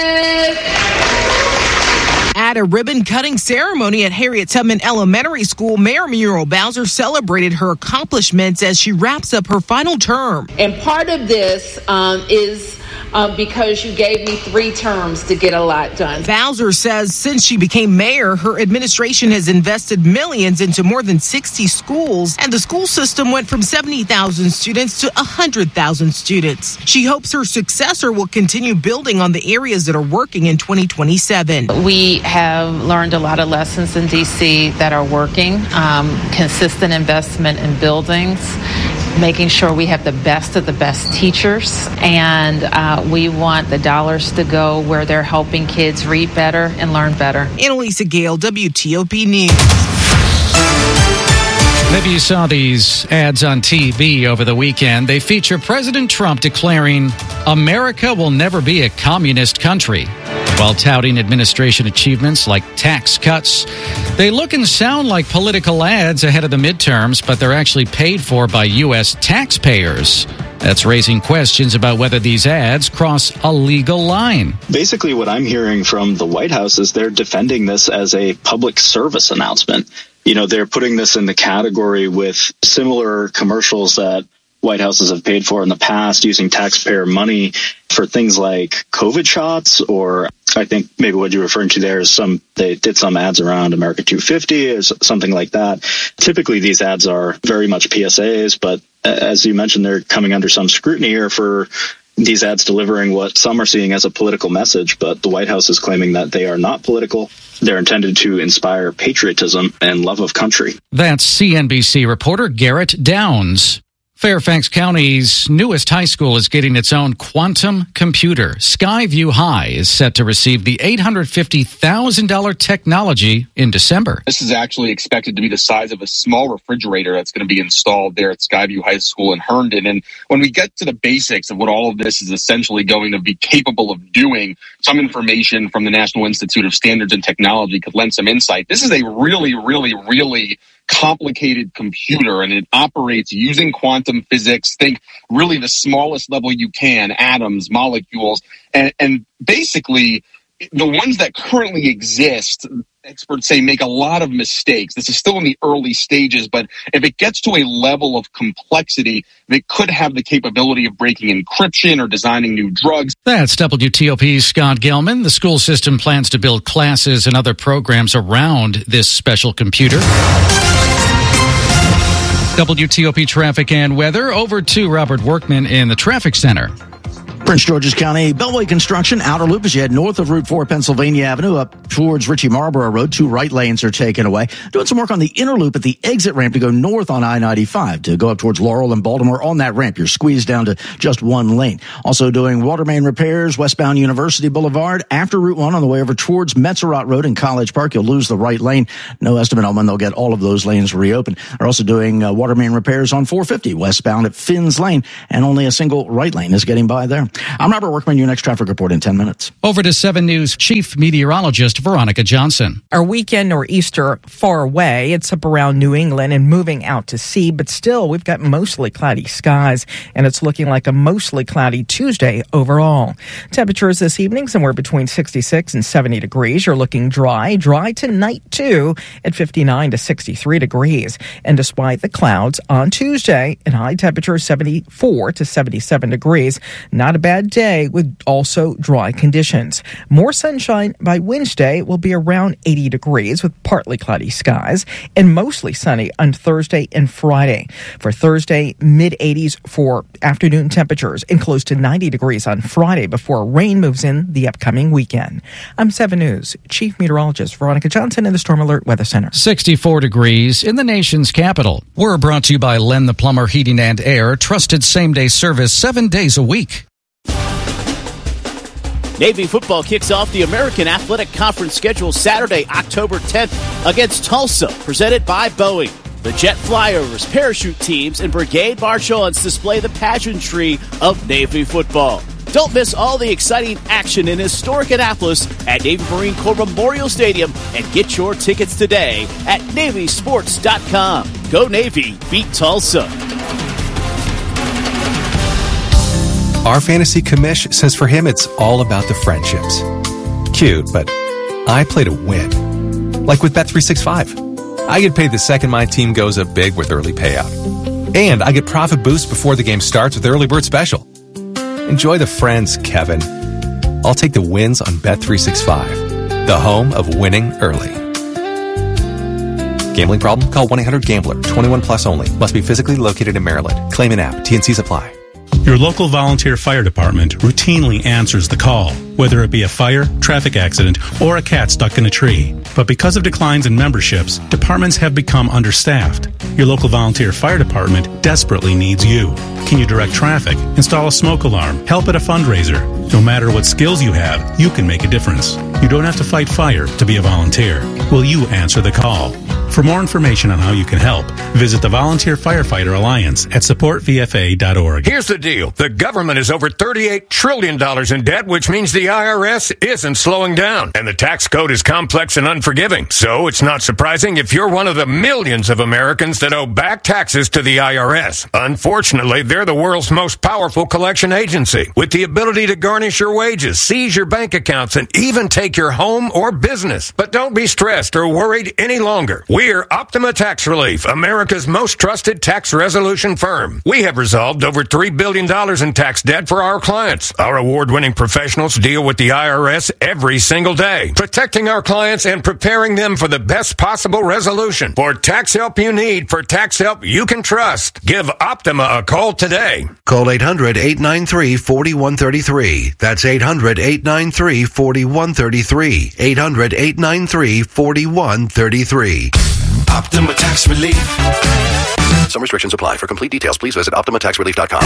it. At a ribbon-cutting ceremony at Harriet Tubman Elementary School, Mayor Muriel Bowser celebrated her accomplishments as she wraps up her final term. And part of this is because you gave me 3 terms to get a lot done. Bowser says since she became mayor, her administration has invested millions into more than 60 schools, and the school system went from 70,000 students to 100,000 students. She hopes her successor will continue building on the areas that are working in 2027. We have learned a lot of lessons in D.C. that are working. Consistent investment in buildings, making sure we have the best of the best teachers, and we want the dollars to go where they're helping kids read better and learn better. Annalisa Gale, WTOP News. Maybe you saw these ads on TV over the weekend. They feature President Trump declaring America will never be a communist country, while touting administration achievements like tax cuts. They look and sound like political ads ahead of the midterms, but they're actually paid for by U.S. taxpayers. That's raising questions about whether these ads cross a legal line. Basically, what I'm hearing from the White House is they're defending this as a public service announcement. You know, they're putting this in the category with similar commercials that White Houses have paid for in the past using taxpayer money for things like COVID shots, or I think maybe what you're referring to there is they did some ads around America 250 or something like that. Typically, these ads are very much PSAs, but as you mentioned, they're coming under some scrutiny here for these ads delivering what some are seeing as a political message, but the White House is claiming that they are not political. They're intended to inspire patriotism and love of country. That's CNBC reporter Garrett Downs. Fairfax County's newest high school is getting its own quantum computer. Skyview High is set to receive the $850,000 technology in December. This is actually expected to be the size of a small refrigerator that's going to be installed there at Skyview High School in Herndon. And when we get to the basics of what all of this is essentially going to be capable of doing, some information from the National Institute of Standards and Technology could lend some insight. This is a really, really, really complicated computer, and it operates using quantum physics. Think really the smallest level you can, atoms, molecules, and basically the ones that currently exist experts say make a lot of mistakes. This is still in the early stages, but if it gets to a level of complexity, it could have the capability of breaking encryption or designing new drugs. That's WTOP's Scott Gelman. The school system plans to build classes and other programs around this special computer. WTOP traffic and weather. Over to Robert Workman in the traffic center. Prince George's County Beltway construction, outer loop as you head north of Route 4 Pennsylvania Avenue up towards Ritchie Marlborough Road. 2 right lanes are taken away. Doing some work on the inner loop at the exit ramp to go north on I-95 to go up towards Laurel and Baltimore. On that ramp, you're squeezed down to just 1 lane. Also doing water main repairs westbound University Boulevard after Route 1 on the way over towards Metzeroth Road in College Park. You'll lose the right lane. No estimate on when they'll get all of those lanes reopened. They're also doing water main repairs on 450 westbound at Finns Lane, and only a single right lane is getting by there. I'm Robert Workman, your next traffic report in 10 minutes. Over to 7 News Chief Meteorologist Veronica Johnson. Our weekend nor'easter far away. It's up around New England and moving out to sea, but still we've got mostly cloudy skies, and it's looking like a mostly cloudy Tuesday overall. Temperatures this evening somewhere between 66 and 70 degrees. You're looking dry tonight too at 59 to 63 degrees. And despite the clouds on Tuesday, and high temperatures 74 to 77 degrees, not a bad day with also dry conditions. More sunshine by Wednesday. Will be around 80 degrees with partly cloudy skies and mostly sunny on Thursday and Friday. For Thursday, mid-80s for afternoon temperatures and close to 90 degrees on Friday before rain moves in the upcoming weekend. I'm 7 News Chief Meteorologist Veronica Johnson in the Storm Alert Weather Center. 64 degrees in the nation's capital. We're brought to you by Len the Plumber Heating and Air. Trusted same-day service 7 days a week. Navy football kicks off the American Athletic Conference schedule Saturday, October 10th against Tulsa, presented by Boeing. The jet flyovers, parachute teams, and brigade marshals display the pageantry of Navy football. Don't miss all the exciting action in historic Annapolis at Navy Marine Corps Memorial Stadium and get your tickets today at NavySports.com. Go Navy, beat Tulsa. Our fantasy commish says for him it's all about the friendships. Cute, but I play to win. Like with Bet365. I get paid the second my team goes up big with early payout. And I get profit boost before the game starts with Early Bird Special. Enjoy the friends, Kevin. I'll take the wins on Bet365, the home of winning early. Gambling problem? Call 1-800-GAMBLER. 21 plus only. Must be physically located in Maryland. Claim an app. T&Cs apply. Your local volunteer fire department routinely answers the call, whether it be a fire, traffic accident, or a cat stuck in a tree. But because of declines in memberships, departments have become understaffed. Your local volunteer fire department desperately needs you. Can you direct traffic, install a smoke alarm, help at a fundraiser? No matter what skills you have, you can make a difference. You don't have to fight fire to be a volunteer. Will you answer the call? For more information on how you can help, visit the Volunteer Firefighter Alliance at supportvfa.org. Here's the deal. The government is over $38 trillion in debt, which means the IRS isn't slowing down. And the tax code is complex and unforgiving. So it's not surprising if you're one of the millions of Americans that owe back taxes to the IRS. Unfortunately, they're the world's most powerful collection agency, with the ability to garnish your wages, seize your bank accounts, and even take your home or business. But don't be stressed or worried any longer. We're Optima Tax Relief, America's most trusted tax resolution firm. We have resolved over $3 billion in tax debt for our clients. Our award-winning professionals deal with the IRS every single day, protecting our clients and preparing them for the best possible resolution. For tax help you need, for tax help you can trust, give Optima a call today. Call 800-893-4133. That's 800-893-4133. 800-893-4133. Optima Tax Relief. Some restrictions apply. For complete details, please visit OptimaTaxRelief.com.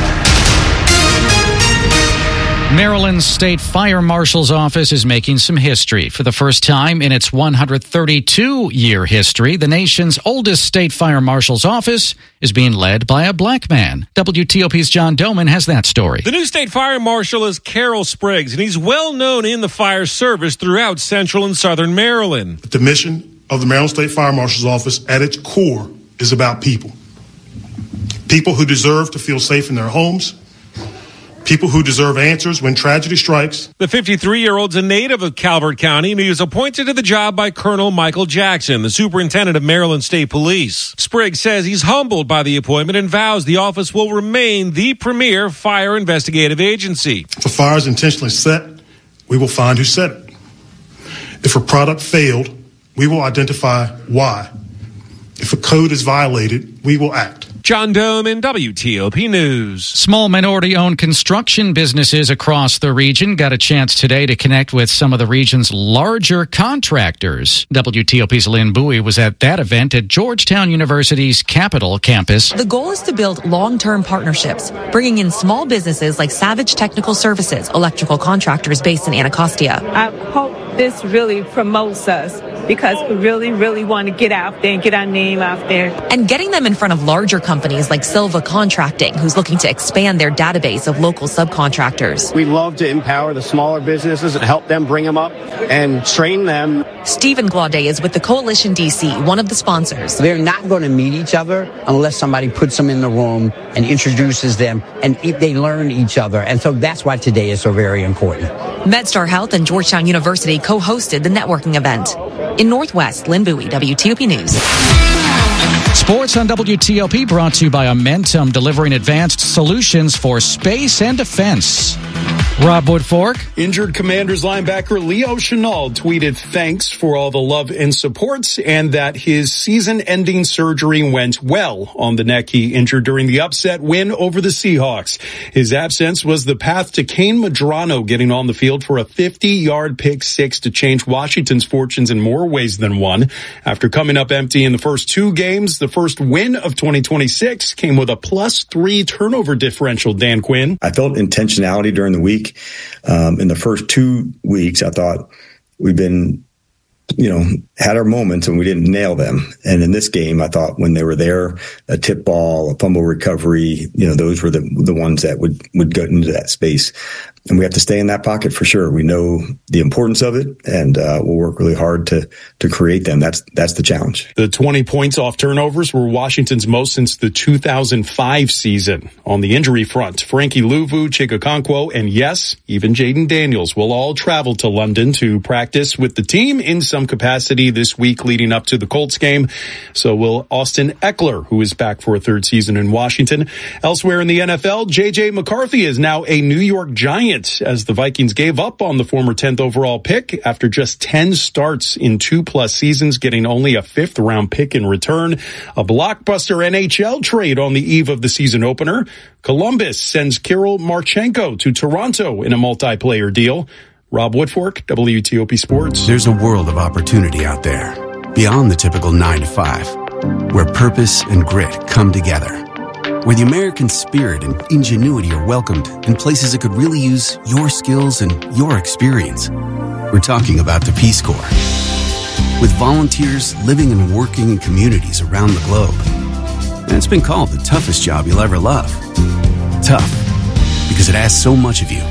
Maryland's State Fire Marshal's Office is making some history. For the first time in its 132-year history, the nation's oldest State Fire Marshal's Office is being led by a black man. WTOP's John Doman has that story. The new State Fire Marshal is Carol Spriggs, and he's well known in the fire service throughout central and southern Maryland. The mission of the Maryland State Fire Marshal's Office at its core is about people. People who deserve to feel safe in their homes. People who deserve answers when tragedy strikes. The 53-year-old's a native of Calvert County, and he was appointed to the job by Colonel Michael Jackson, the superintendent of Maryland State Police. Spriggs says he's humbled by the appointment and vows the office will remain the premier fire investigative agency. If a fire is intentionally set, we will find who set it. If a product failed, we will identify why. If a code is violated, we will act. John Doman, WTOP News. Small minority-owned construction businesses across the region got a chance today to connect with some of the region's larger contractors. WTOP's Lynn Bowie was at that event at Georgetown University's Capitol campus. The goal is to build long-term partnerships, bringing in small businesses like Savage Technical Services, electrical contractors based in Anacostia. I hope this really promotes us because we really want to get out there and get our name out there. And getting them in front of larger companies like Silva Contracting, who's looking to expand their database of local subcontractors. We love to empower the smaller businesses and help them bring them up and train them. Stephen Glaudet is with the Coalition DC, one of the sponsors. They're not going to meet each other unless somebody puts them in the room and introduces them and they learn each other. And so that's why today is so very important. MedStar Health and Georgetown University co-hosted the networking event. In Northwest, Lynn Bowie, WTOP News. Sports on WTOP brought to you by Amentum, delivering advanced solutions for space and defense. Rob Woodfork. Injured Commanders linebacker Leo Chenal tweeted thanks for all the love and support and that his season-ending surgery went well on the neck he injured during the upset win over the Seahawks. His absence was the path to Kane Medrano getting on the field for a 50-yard pick six to change Washington's fortunes in more ways than one. After coming up empty in the first two games, the first win of 2026 came with a +3 turnover differential, Dan Quinn. I felt intentionality during the week. In the first 2 weeks, I thought we've been, had our moments and we didn't nail them. And in this game, I thought when they were there, a tip ball, a fumble recovery, those were the ones that would go into that space. And we have to stay in that pocket for sure. We know the importance of it, and we'll work really hard to create them. That's the challenge. The 20 points off turnovers were Washington's most since the 2005 season. On the injury front, Frankie Luvu, Chig Okonkwo, and yes, even Jaden Daniels will all travel to London to practice with the team in some capacity this week leading up to the Colts game. So will Austin Eckler, who is back for a third season in Washington. Elsewhere in the NFL, J.J. McCarthy is now a New York Giant as the Vikings gave up on the former 10th overall pick after just 10 starts in 2+ seasons, getting only a 5th round pick in return. A blockbuster NHL trade on the eve of the season opener. Columbus sends Kirill Marchenko to Toronto in a multiplayer deal. Rob Woodfork, WTOP Sports. There's a world of opportunity out there beyond the typical 9 to 5, where purpose and grit come together. Where the American spirit and ingenuity are welcomed in places that could really use your skills and your experience. We're talking about the Peace Corps. With volunteers living and working in communities around the globe. And it's been called the toughest job you'll ever love. Tough, because it asks so much of you.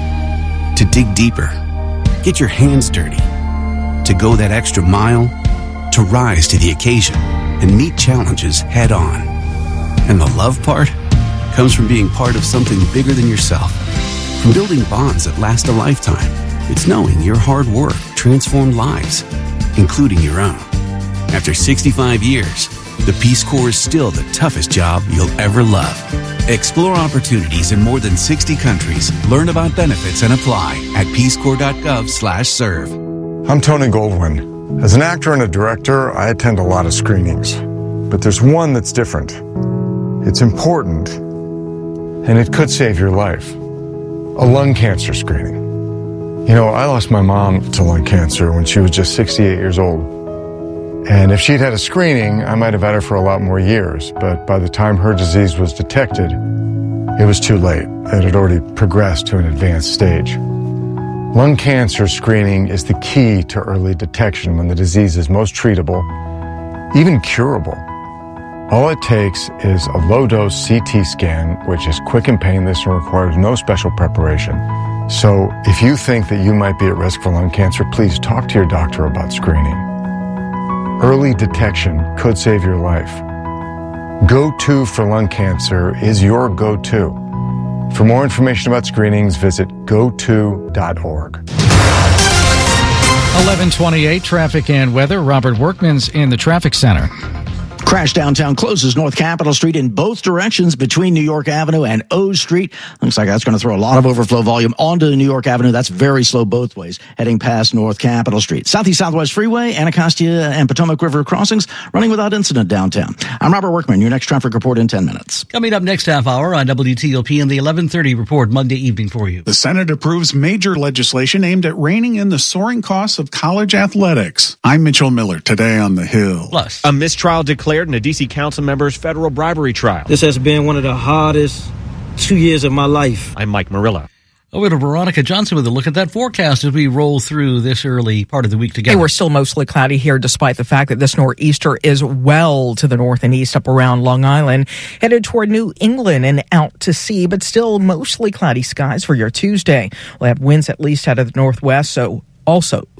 To dig deeper, get your hands dirty, to go that extra mile, to rise to the occasion and meet challenges head on. And the love part comes from being part of something bigger than yourself. From building bonds that last a lifetime. It's knowing your hard work transformed lives, including your own. After 65 years, the Peace Corps is still the toughest job you'll ever love. Explore opportunities in more than 60 countries. Learn about benefits and apply at peacecorps.gov/serve. I'm Tony Goldwyn. As an actor and a director, I attend a lot of screenings. But there's one that's different. It's important, and it could save your life. A lung cancer screening. I lost my mom to lung cancer when she was just 68 years old. And if she'd had a screening, I might have had her for a lot more years. But by the time her disease was detected, it was too late. It had already progressed to an advanced stage. Lung cancer screening is the key to early detection when the disease is most treatable, even curable. All it takes is a low-dose CT scan, which is quick and painless and requires no special preparation. So if you think that you might be at risk for lung cancer, please talk to your doctor about screening. Early detection could save your life. Go-To for lung cancer is your go-to. For more information about screenings, visit go2.org. 11:28 traffic and weather. Robert Workman's in the traffic center. Crash downtown closes North Capitol Street in both directions between New York Avenue and O Street. Looks like that's going to throw a lot of overflow volume onto New York Avenue. That's very slow both ways, heading past North Capitol Street. Southeast-Southwest Freeway, Anacostia and Potomac River crossings running without incident downtown. I'm Robert Workman. Your next traffic report in 10 minutes. Coming up next half hour on WTOP in the 11:30 report Monday evening for you. The Senate approves major legislation aimed at reining in the soaring costs of college athletics. I'm Mitchell Miller, today on The Hill. Plus, a mistrial declared in a D.C. council member's federal bribery trial. This has been one of the hardest 2 years of my life. I'm Mike Murillo. Over to Veronica Johnson with a look at that forecast as we roll through this early part of the week together. Hey, we're still mostly cloudy here despite the fact that this nor'easter is well to the north and east up around Long Island, headed toward New England and out to sea, but still mostly cloudy skies for your Tuesday. We'll have winds at least out of the northwest, so also